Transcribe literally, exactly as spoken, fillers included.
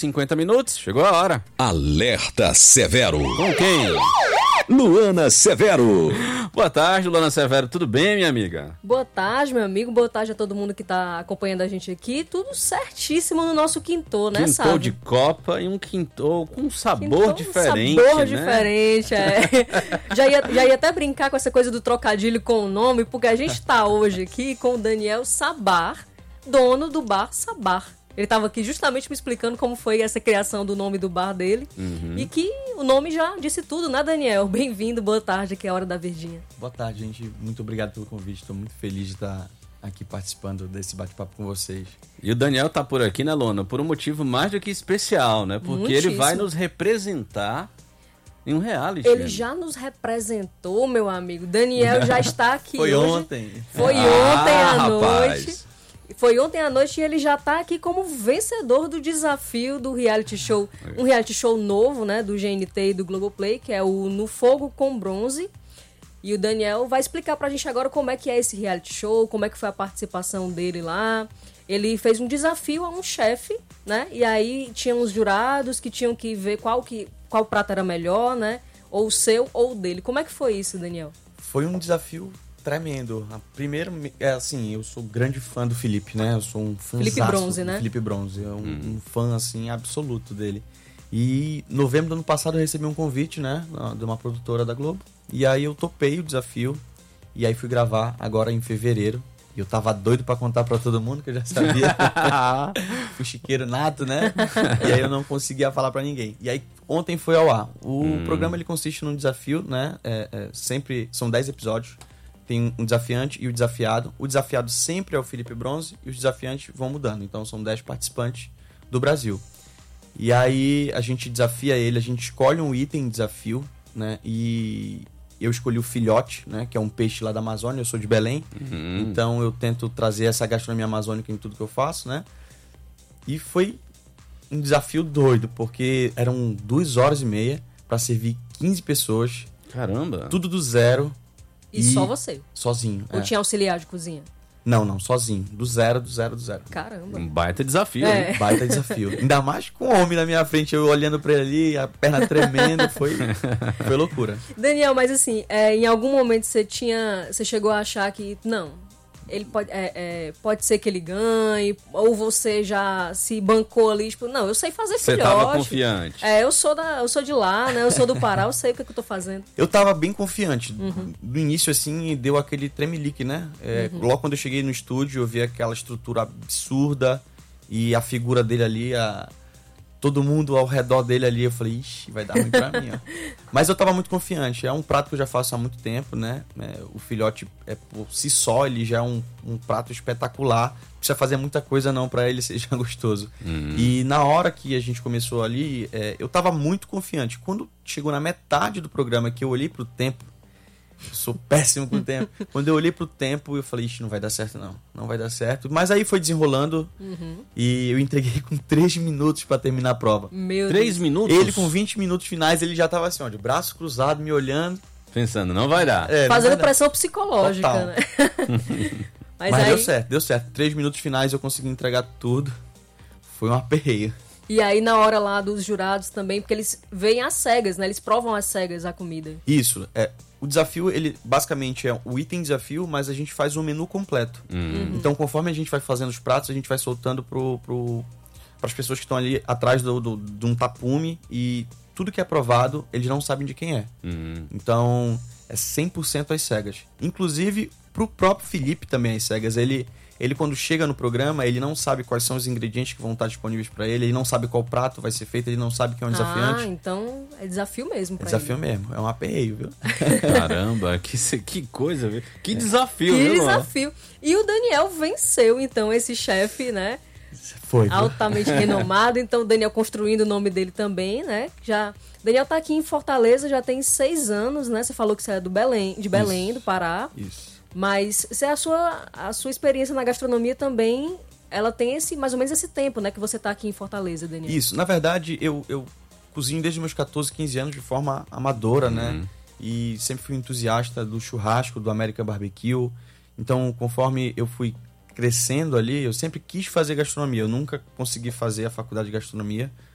cinquenta minutos, chegou a hora. Alerta Severo. Com quem? Luana Severo. Boa tarde, Luana Severo. Tudo bem, minha amiga? Boa tarde, meu amigo. Boa tarde a todo mundo que tá acompanhando a gente aqui. Tudo certíssimo no nosso quinto, né, Quintou Sávio? de Copa e um quintou com um sabor Quintou, diferente, um sabor né? diferente, é. já, ia, já ia até brincar com essa coisa do trocadilho com o nome, porque a gente tá hoje aqui com o Daniel Sabar, dono do bar Sabar. Ele estava aqui justamente me explicando como foi essa criação do nome do bar dele. Uhum. E que o nome já disse tudo, né, Daniel? Bem-vindo, boa tarde, que é a Hora da Verdinha. Boa tarde, gente. Muito obrigado pelo convite. Estou muito feliz de estar aqui participando desse bate-papo com vocês. E o Daniel tá por aqui, né, Luana? Por um motivo mais do que especial, né? Porque Muitíssimo. ele vai nos representar em um reality. Ele já nos representou, meu amigo. Daniel já está aqui Foi hoje. ontem. Foi Ah, ontem à rapaz. noite. Foi ontem à noite e ele já está aqui como vencedor do desafio do reality show. Um reality show novo, né, do G N T e do Globoplay, que é o No Fogo com Bronze. E o Daniel vai explicar pra gente agora como é que é esse reality show, como é que foi a participação dele lá. Ele fez um desafio a um chefe, né? E aí tinha uns jurados que tinham que ver qual, que, qual prato era melhor, né? Ou o seu ou o dele. Como é que foi isso, Daniel? Foi um desafio tremendo. Primeiro, é assim, eu sou grande fã do Felipe, né? Eu sou um fã Felipe Bronze, né? Felipe Bronze, é um, hum. um fã, assim, absoluto dele. E em novembro do ano passado eu recebi um convite, né? De uma produtora da Globo. E aí eu topei o desafio. E aí fui gravar agora em fevereiro. E eu tava doido pra contar pra todo mundo, que eu já sabia. Fui chiqueiro nato, né? E aí eu não conseguia falar pra ninguém. E aí ontem foi ao ar. O hum. programa, ele consiste num desafio, né? É, é, sempre são dez episódios. Tem um desafiante e o desafiado. O desafiado sempre é o Felipe Bronze e os desafiantes vão mudando. Então são dez participantes do Brasil. E aí a gente desafia ele, a gente escolhe um item de desafio, né? E eu escolhi o filhote, né? Que é um peixe lá da Amazônia, eu sou de Belém. Uhum. Então eu tento trazer essa gastronomia amazônica em tudo que eu faço, né? E foi um desafio doido, porque eram duas horas e meia para servir quinze pessoas. Caramba! Tudo do zero. E, e só você? Sozinho. Ou é. tinha auxiliar de cozinha? Não, não, sozinho. Do zero, do zero, do zero. Caramba. Um baita desafio, é. hein? Baita desafio. Ainda mais com o homem na minha frente, eu olhando pra ele ali, a perna tremendo, foi, foi loucura. Daniel, mas assim, é, em algum momento você tinha. Você chegou a achar que. Não. Ele pode, é, é, pode ser que ele ganhe, ou você já se bancou ali, tipo, não, eu sei fazer você filhote. Você tava confiante. É, eu sou, da, eu sou de lá, né? Eu sou do Pará, eu sei o que, é que eu tô fazendo. Eu tava bem confiante. Uhum. No início, assim, deu aquele tremelique, né? É, uhum. Logo quando eu cheguei no estúdio, eu vi aquela estrutura absurda e a figura dele ali, a... todo mundo ao redor dele ali, eu falei, ixi, vai dar ruim pra mim, ó. Mas eu tava muito confiante, é um prato que eu já faço há muito tempo, né? É, o filhote, é, por si só, ele já é um, um prato espetacular. Não precisa fazer muita coisa não pra ele seja gostoso. Uhum. E na hora que a gente começou ali, é, eu tava muito confiante. Quando chegou na metade do programa, que eu olhei pro tempo, eu sou péssimo com o tempo. Quando eu olhei pro tempo, eu falei, ixi, não vai dar certo não. Não vai dar certo. Mas aí foi desenrolando uhum. e eu entreguei com três minutos pra terminar a prova. Meu três Deus. minutos? Ele com vinte minutos finais, ele já tava assim, ó, de braço cruzado, me olhando. Pensando, não vai dar. É, Fazendo vai dar. Pressão psicológica, total. Né? Mas, Mas aí... deu certo, deu certo. Três minutos finais eu consegui entregar tudo. Foi um aperreio. E aí na hora lá dos jurados também, porque eles veem às cegas, né? Eles provam às cegas a comida. Isso, é. O desafio, ele basicamente é o item desafio, mas a gente faz um menu completo. Uhum. Então, conforme a gente vai fazendo os pratos, a gente vai soltando pro, pro, pras pessoas que estão ali atrás do, do, de um tapume e tudo que é provado, eles não sabem de quem é. Uhum. Então, é cem por cento às cegas. Inclusive, pro próprio Felipe também às cegas. Ele, ele, quando chega no programa, ele não sabe quais são os ingredientes que vão estar disponíveis para ele, ele não sabe qual prato vai ser feito, ele não sabe quem é um desafiante. Ah, então é desafio mesmo pra é desafio ele. mesmo, é um aperreio, viu? Caramba, que, que coisa, viu? Que é. desafio, que viu? Que desafio. E o Daniel venceu, então, esse chefe, né? Foi, viu? Altamente renomado, então o Daniel construindo o nome dele também, né? Já... Daniel tá aqui em Fortaleza, já tem seis anos, né? Você falou que você é do Belém, de Belém, Isso. do Pará. Isso. Mas se a sua, a sua experiência na gastronomia também, ela tem esse, mais ou menos esse tempo, né? Que você tá aqui em Fortaleza, Daniel. Isso. Na verdade, eu, eu cozinho desde meus catorze, quinze anos de forma amadora, uhum. né? E sempre fui entusiasta do churrasco, do American Barbecue. Então, conforme eu fui crescendo ali, eu sempre quis fazer gastronomia. Eu nunca consegui fazer a faculdade de gastronomia,